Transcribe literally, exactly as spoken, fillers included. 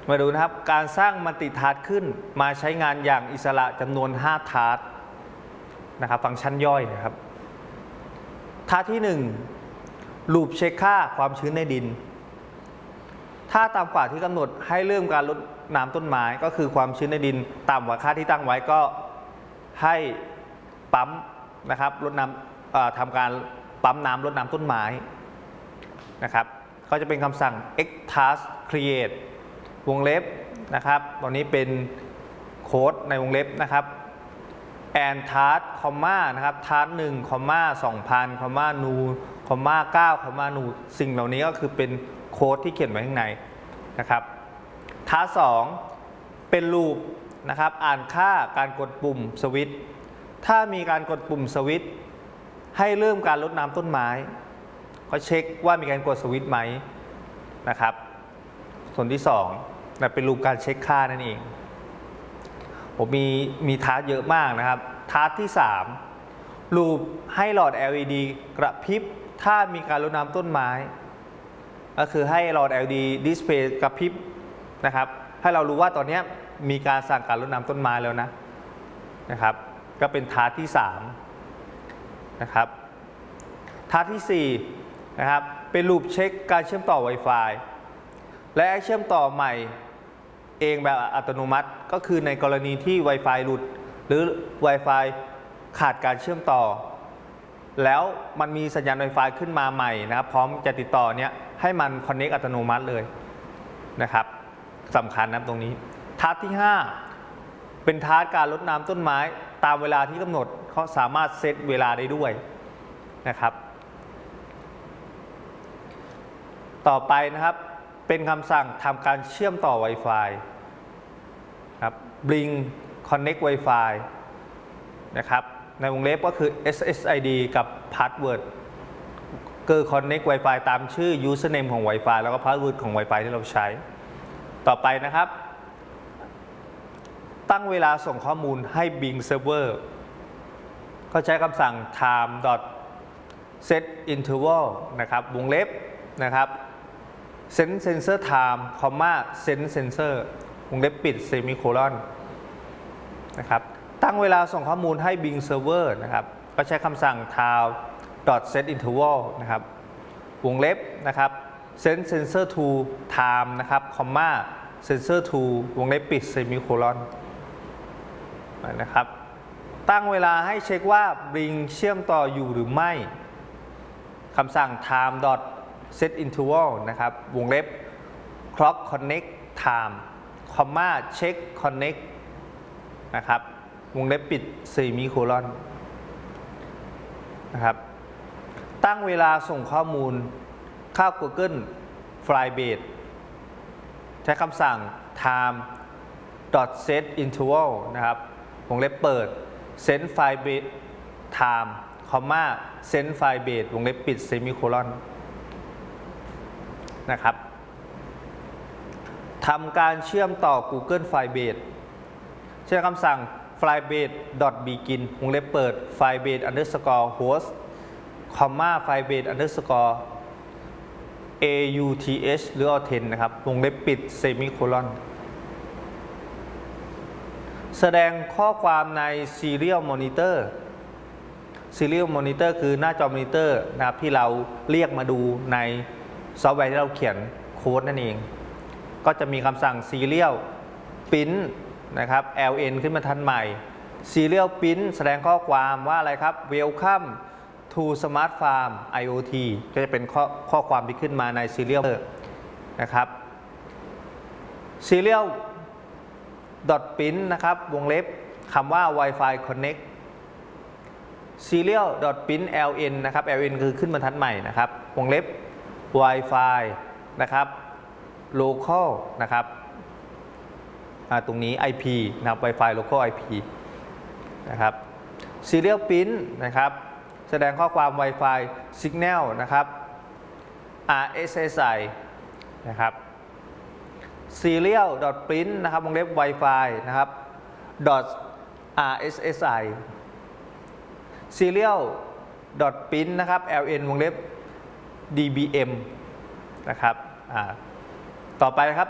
มาดูนะครับการสร้างมัลติทาสขึ้นมาใช้งานอย่างอิสระจำนวนห้าทาสนะครับฟังก์ชันย่อยนะครับทาสที่หนึ่งลูปเช็คค่าความชื้นในดินถ้าต่ำกว่าที่กำหนดให้เริ่มการลดน้ำต้นไม้ก็คือความชื้นในดินต่ำกว่าค่าที่ตั้งไว้ก็ให้ปั๊มนะครับลดน้ำทำการปั๊มน้ำลดน้ำต้นไม้นะครับก็จะเป็นคำสั่ง x task create วงเล็บนะครับตอนนี้เป็นโค้ดในวงเล็บนะครับ and task คอมมานะครับ task หนึ่งคอมมาสองพันคอมมานูคอมมาเก้าคอมมานูสิ่งเหล่านี้ก็คือเป็นโค้ดที่เขียนไว้ข้างในนะครับท้าสองเป็นลูปนะครับอ่านค่าการกดปุ่มสวิตช์ถ้ามีการกดปุ่มสวิตช์ให้เริ่มการลดน้ำต้นไม้ก็เช็คว่ามีการกดสวิตช์ไหมนะครับส่วนที่สองเป็นลูปการเช็คค่านั่นเองผมมีมีท้าเยอะมากนะครับท้าที่สามลูปให้หลอด แอล อี ดี กระพริบถ้ามีการรดน้ำต้นไม้ก็คือให้หลอด แอล อี ดี display กระพริบนะครับให้เรารู้ว่าตอนนี้มีการสั่งการรดน้ำต้นไม้แล้วนะนะครับก็เป็นทาสที่สามนะครับทาสที่สี่นะครับเป็นลูปเช็คการเชื่อมต่อ Wi-Fi และเชื่อมต่อใหม่เองแบบอัตโนมัติก็คือในกรณีที่ Wi-Fi หลุดหรือ Wi-Fi ขาดการเชื่อมต่อแล้วมันมีสัญญาณ Wi-Fi ขึ้นมาใหม่นะครับพร้อมจะติดต่อเนี้ยให้มัน Connect อัตโนมัติเลยนะครับสำคัญนะตรงนี้ทาสที่ห้าเป็นทาสการรดน้ำต้นไม้ตามเวลาที่กำหนดเขาสามารถเซตเวลาได้ด้วยนะครับต่อไปนะครับเป็นคำสั่งทำการเชื่อมต่อ Wi-Fi ครับ bring connect Wi-Fi นะครับในวงเล็บก็คือ เอส เอส ไอ ดี กับ password คือ connect Wi-Fi ตามชื่อ username ของ Wi-Fi แล้วก็ password ของ Wi-Fi ที่เราใช้ต่อไปนะครับตั้งเวลาส่งข้อมูลให้ Bing Server ก็ใช้คำสั่ง time set interval นะครับวงเล็บนะครับ send sensor time send sensor วงเล็บปิด semicolon นะครับตั้งเวลาส่งข้อมูลให้ Bing Server นะครับก็ใช้คำสั่ง time set interval นะครับวงเล็บนะครับ send sensor to time นะครับ sensor to วงเล็บปิด semicolon นะครับตั้งเวลาให้เช็คว่า Bing เชื่อมต่ออยู่หรือไม่คำสั่ง time set interval นะครับวงเล็บ clock connect time check connect นะครับวงเล็บปิด semicolon นะครับตั้งเวลาส่งข้อมูลเข้า Google Firebase ใช้คำสั่ง time set interval นะครับวงเล็บเปิด send Firebase time send Firebase วงเล็บปิด semicolon นะครับทำการเชื่อมต่อ Google Firebase ใช้คำสั่ง firebase.begin วงเล็บเปิด firebase underscore host firebase underscore auth หรือ auth นะครับวงเล็บปิด semicolon แสดงข้อความใน serial monitor serial monitor คือหน้าจอมอนิเตอร์นะครับที่เราเรียกมาดูในซอฟต์แวร์ที่เราเขียนโค้ดนั่นเองก็จะมีคำสั่ง serial print นะครับ ln ขึ้นมาทันใหม่ serial print แสดงข้อความว่าอะไรครับ welcome to smart farm ไอ โอ ที ก็จะเป็นข้อข้อความที่ขึ้นมาใน serial นะครับ serial print นะครับวงเล็บคำว่า Wi-Fi connect serial print ln นะครับ ln คือขึ้นบรรทัดใหม่นะครับวงเล็บ Wi-Fi นะครับ local นะครับตรงนี้ ไอ พี นะครับ Wi-Fi local ไอ พี นะครับ serial print นะครับแสดงข้อความ Wi-Fi signal นะครับ อาร์ เอส เอส ไอ นะครับ serial print นะครับวงเล็บ Wi-Fi นะครับ อาร์ เอส เอส ไอ serial print นะครับ ln วงเล็บ ดี บี เอ็ม นะครับต่อไปครับ